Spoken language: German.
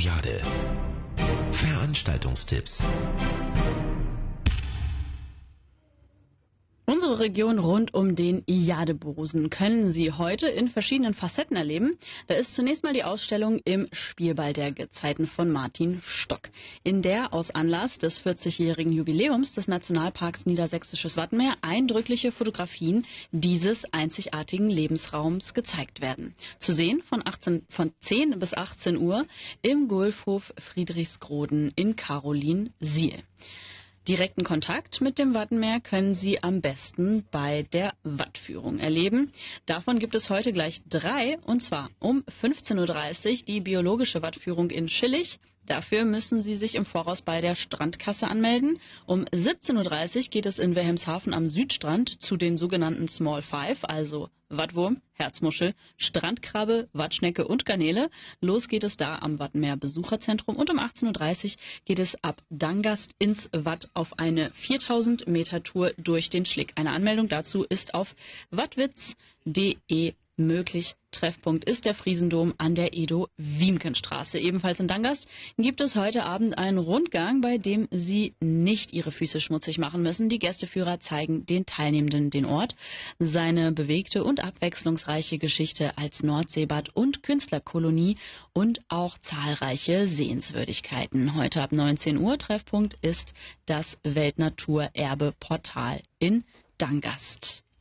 Ojade. Veranstaltungstipps. Unsere Region rund um den Jadebusen können Sie heute in verschiedenen Facetten erleben. Da ist zunächst mal die Ausstellung im Spielball der Gezeiten von Martin Stock, in der aus Anlass des 40-jährigen Jubiläums des Nationalparks Niedersächsisches Wattenmeer eindrückliche Fotografien dieses einzigartigen Lebensraums gezeigt werden. Zu sehen von 10 bis 18 Uhr im Gulfhof Friedrichsgroden in Karolinsiel. Direkten Kontakt mit dem Wattenmeer können Sie am besten bei der Wattführung erleben. Davon gibt es heute gleich 3, und zwar um 15.30 Uhr die biologische Wattführung in Schillig. Dafür müssen Sie sich im Voraus bei der Strandkasse anmelden. Um 17.30 Uhr geht es in Wilhelmshaven am Südstrand zu den sogenannten Small Five, also Wattwurm, Herzmuschel, Strandkrabbe, Wattschnecke und Garnele. Los geht es da am Wattenmeer Besucherzentrum, und um 18.30 Uhr geht es ab Dangast ins Watt auf eine 4000 Meter Tour durch den Schlick. Eine Anmeldung dazu ist auf wattwitz.de möglich. Treffpunkt ist der Friesendom an der Edo-Wiemkenstraße. Ebenfalls in Dangast gibt es heute Abend einen Rundgang, bei dem Sie nicht Ihre Füße schmutzig machen müssen. Die Gästeführer zeigen den Teilnehmenden den Ort, seine bewegte und abwechslungsreiche Geschichte als Nordseebad und Künstlerkolonie und auch zahlreiche Sehenswürdigkeiten. Heute ab 19 Uhr Treffpunkt ist das Weltnaturerbe-Portal in Dangast.